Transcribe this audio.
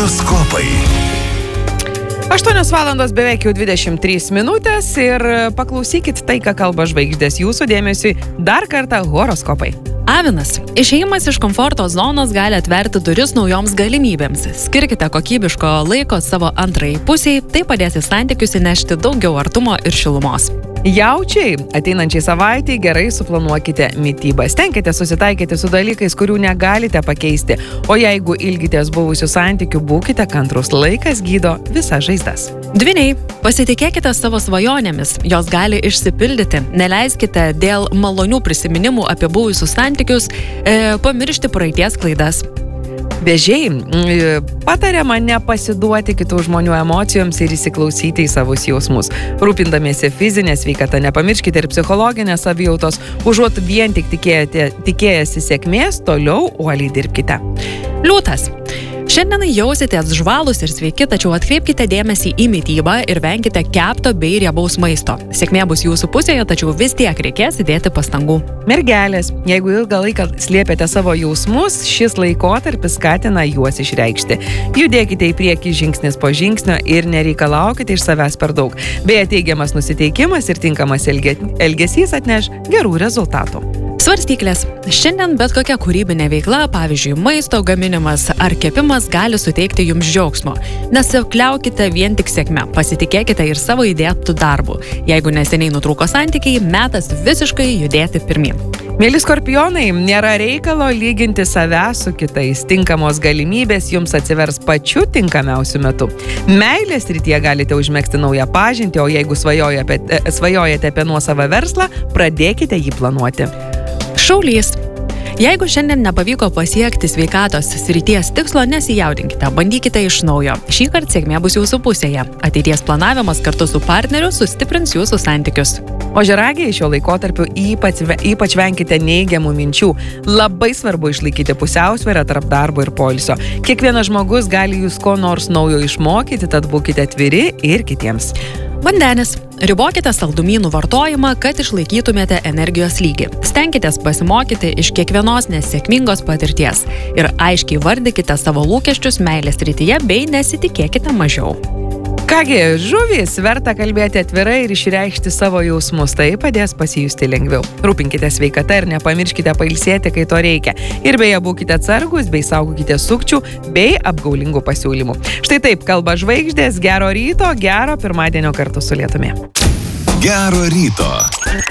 Horoskopai. 8 valandos beveik jau 23 minutės ir paklausykit tai, ką kalba žvaigždės. Jūsų dėmesiui dar kartą horoskopai. Avinas. Išėjimas iš komforto zonos gali atverti duris naujoms galimybėms. Skirkite kokybiško laiko savo antrai pusiai, tai padės į santykius įnešti daugiau artumo ir šilumos. Jaučiai, ateinančiai savaitei gerai suplanuokite mitybą. Stenkite susitaikyti su dalykais, kurių negalite pakeisti. O jeigu ilgitės buvusių santykių, būkite kantrus. Laikas gydo visas žaizdas. Dvyniai. Pasitikėkite savo svajonėmis, jos gali išsipildyti. Neleiskite dėl malonių prisiminimų apie buvusius santykius pamiršti praeities klaidas. Vėžiai, patariama nepasiduoti kitų žmonių emocijoms ir įsiklausyti į savus jausmus. Rūpindamiesi fizinę sveikatą, nepamirškite ir psichologinės savijautos, užuot vien tik tikėjęsi sėkmės, toliau uoliai dirbkite. Liūtas. Šiandien jausitės žvalūs ir sveiki, tačiau atkreipkite dėmesį į mitybą ir venkite kepto bei riebaus maisto. Sėkmė bus jūsų pusėje, tačiau vis tiek reikės įdėti pastangų. Mergelės, jeigu ilgą laiką slėpėte savo jausmus, šis laikotarpis skatina juos išreikšti. Judėkite į priekį žingsnis po žingsnio ir nereikalaukite iš savęs per daug. Beje, teigiamas nusiteikimas ir tinkamas elgesys atneš gerų rezultatų. Svarstyklės. Šiandien bet kokia kūrybinė veikla, pavyzdžiui, maisto gaminimas ar kepimas gali suteikti jums džiaugsmo. Nesikliaukite vien tik sėkme, pasitikėkite ir savo įdėtų darbų. Jeigu neseniai nutrūko santykiai, metas visiškai judėti pirmyn. Mėly skorpionai, nėra reikalo lyginti savęs su kitais. Tinkamos galimybės jums atsivers pačiu tinkamiausiu metu. Meilės srityje galite užmegzti naują pažintį, o jeigu svajojate apie nuosavą verslą, pradėkite jį planuoti. Šaulys. Jeigu šiandien nepavyko pasiekti sveikatos srities tikslo, nesijaudinkite, bandykite iš naujo. Šįkart sėkmė bus jūsų pusėje. Ateities planavimas kartu su partneriu sustiprins jūsų santykius. Ožiaragiai šio laikotarpiu ypač venkite neigiamų minčių. Labai svarbu išlaikyti pusiausvyrą tarp darbo ir poilsio. Kiekvienas žmogus gali jūs ko nors naujo išmokyti, tad būkite atviri ir kitiems. Vandenis. Ribokite saldumynų vartojimą, kad išlaikytumėte energijos lygį. Stenkitės pasimokyti iš kiekvienos nesėkmingos patirties ir aiškiai vardykite savo lūkesčius meilės srityje bei nesitikėkite mažiau. Kągi, žuvys, verta kalbėti atvirai ir išreikšti savo jausmus, tai padės pasijusti lengviau. Rūpinkite sveikata ir nepamirškite pailsėti, kai to reikia. Ir beje, būkite atsargus bei saugokite sukčių bei apgaulingų pasiūlymų. Štai taip kalba žvaigždės, gero ryto, gero pirmadienio kartu su lietumi. Gero ryto.